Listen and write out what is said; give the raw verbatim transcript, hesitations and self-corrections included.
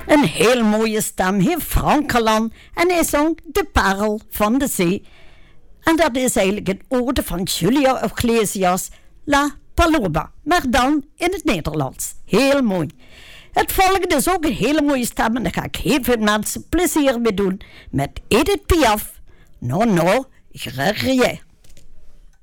Een heel mooie stem heeft Frank Galan en hij zong De Parel van de Zee. En dat is eigenlijk een ode van Julio Iglesias, La Paloma, maar dan in het Nederlands. Heel mooi. Het volgende is ook een hele mooie stem en daar ga ik heel veel mensen plezier mee doen met Edith Piaf. Non, non, je rien.